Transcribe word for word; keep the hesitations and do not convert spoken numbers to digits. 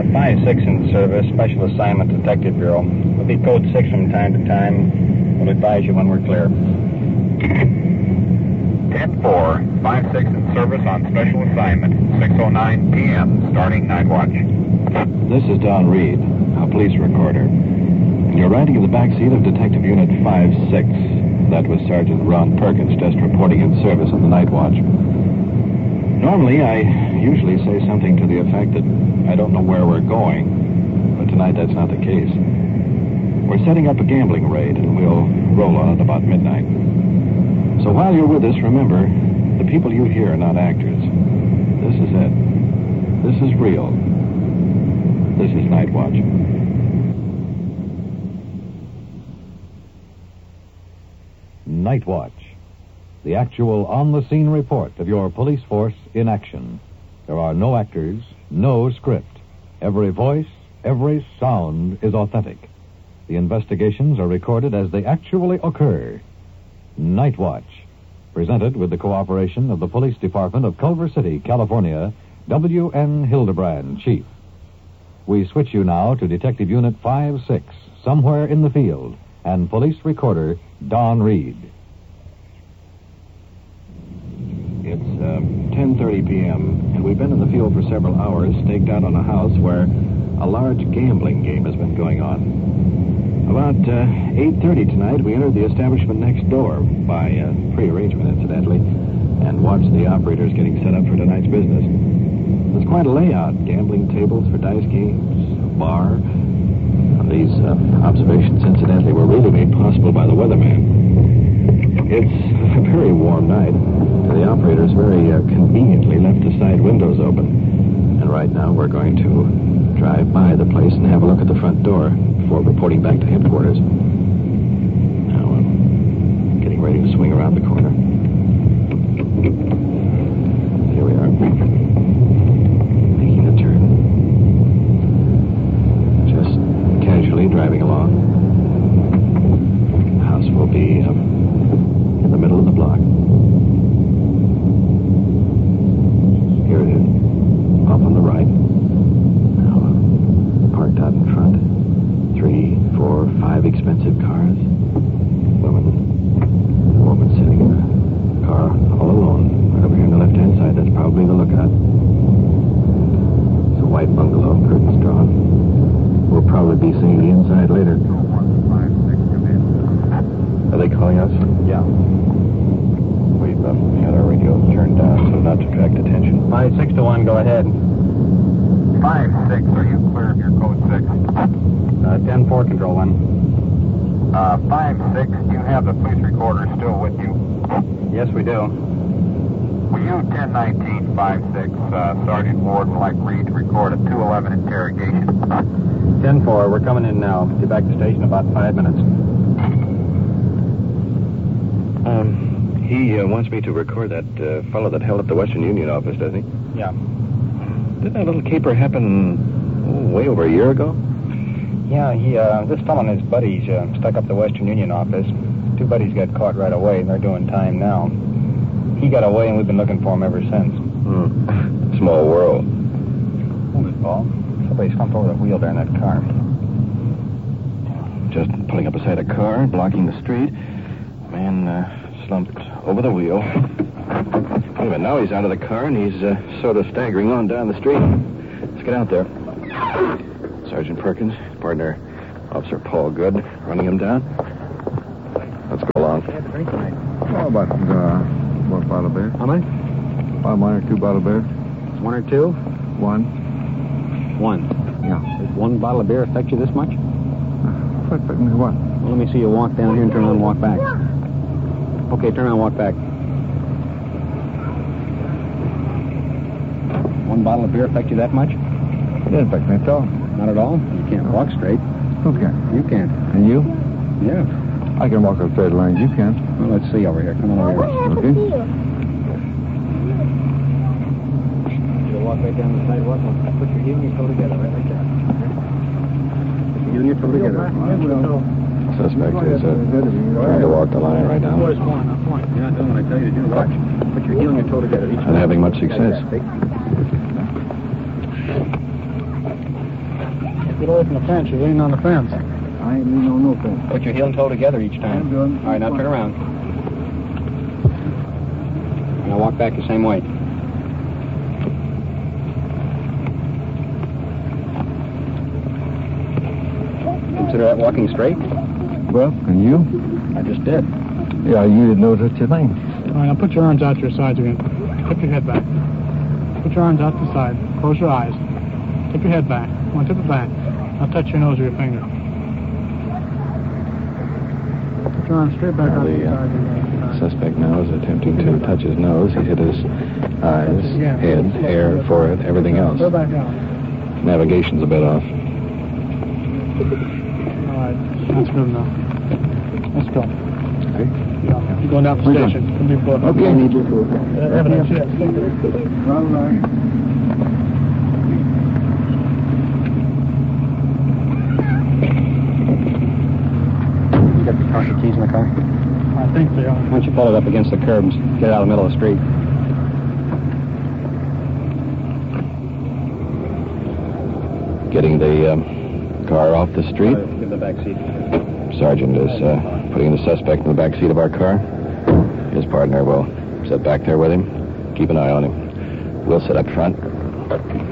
five six in service, Special Assignment Detective Bureau. We'll be code six from time to time. We'll advise you when we're clear. ten four, five six in service on Special Assignment, six oh nine p.m., starting night watch. This is Don Reed, a police recorder. And you're riding in the back seat of Detective Unit five six. That was Sergeant Ron Perkins, just reporting in service on the night watch. Normally, I usually say something to the effect that I don't know where we're going, but tonight that's not the case. We're setting up a gambling raid, and we'll roll on it about midnight. So while you're with us, remember, the people you hear are not actors. This is it. This is real. This is Night Watch. Night Watch. The actual on-the-scene report of your police force in action. There are no actors, no script. Every voice, every sound is authentic. The investigations are recorded as they actually occur. Night Watch. Presented with the cooperation of the Police Department of Culver City, California, W N Hildebrand, Chief. We switch you now to Detective Unit five six, somewhere in the field, and Police Recorder Don Reed. It's uh, ten thirty p.m., and we've been in the field for several hours, staked out on a house where a large gambling game has been going on. About uh, eight thirty tonight, we entered the establishment next door, by uh, pre-arrangement, incidentally, and watched the operators getting set up for tonight's business. It's quite a layout. Gambling tables for dice games, a bar. These uh, observations, incidentally, were really made possible by the weatherman. It's a very warm night. The operators very uh, conveniently left the side windows open. And right now we're going to drive by the place and have a look at the front door before reporting back to headquarters. Now I'm getting ready to swing around the corner. Here we are. Making a turn. Just casually driving along. The house will be um, in the middle of the block. Here it is, off on the right. Now, uh, parked out in front. Three, four, five expensive cars. Woman, woman sitting in a car all alone. Right over here on the left-hand side, that's probably the lookout. It's a white bungalow, curtains drawn. We'll probably be seeing the inside later. Are they calling us? Yeah. We've uh, had our radio turned down so not to attract attention. five six to one, go ahead. five six, are you clear of your code six? Uh, ten four, control one. Uh, five six, do you have the police recorder still with you? Yes, we do. Will you ten nineteen five six, uh, Sergeant Ward would like Reed to record a two eleven interrogation? ten four, we're coming in now. Be back to the station in about five minutes. Um... He uh, wants me to record that uh, fellow that held up the Western Union office, doesn't he? Yeah. Didn't that little caper happen oh, way over a year ago? Yeah, he, uh, this fellow and his buddies uh, stuck up the Western Union office. Two buddies got caught right away, and they're doing time now. He got away, and we've been looking for him ever since. Hmm. Small world. Hold it, Paul. Somebody slumped over the wheel there in that car. Just pulling up beside a car, blocking the street. Man uh, slumped over the wheel. Anyway, now he's out of the car, and he's uh, sort of staggering on down the street. Let's get out there. Sergeant Perkins, partner, Officer Paul Good, running him down. Let's go along. Oh, about, uh, one bottle of beer. How many? About one or two bottle of beer. One or two? One. One. Yeah. Does one bottle of beer affect you this much? What affect me what? Well, let me see you walk down here and turn around and walk back. Okay, turn around and walk back. One bottle of beer affect you that much? It didn't affect me at all. Not at all? You can't walk straight. Who can? You can't. And you? Yeah. I can walk on straight lines. You can't. Well, let's see over here. Come on over here. Okay. You'll walk right down the sidewalk and put your heel and your toe together, right like that. Put your heel and your toe together. Suspect is uh, trying to walk the line right now. You're not doing what I tell you to do. Watch. Put your heel and your toe together. Each Not having much success. Get away from the fence. You're leaning on the fence. I ain't leaning on no fence. Put your heel and toe together each time. I'm doing. All right, now turn around. Now walk back the same way. Consider that walking straight? Well, and you? I just did. Yeah, you didn't know such a thing. All right, now put your arms out to your sides again. Tip your head back. Put your arms out to the side. Close your eyes. Tip your head back. Come on, tip it back. Now touch your nose with your finger. Put your arms straight back out to the The uh, side. suspect now is attempting to touch his nose. He's hit his eyes, head, hair, forehead, everything else. Go back out. Navigation's a bit off. All right, that's good enough. Let's go. Okay. Yeah, you're going down to the We're station. Come be both. Okay. Uh, evidence, yes. All right. You got the car keys in the car? I think they are. Why don't you pull it up against the curb and get it out of the middle of the street? Getting the um, car off the street. Uh, give the back seat. Sergeant is uh, putting the suspect in the back seat of our car. His partner will sit back there with him. Keep an eye on him. We'll sit up front.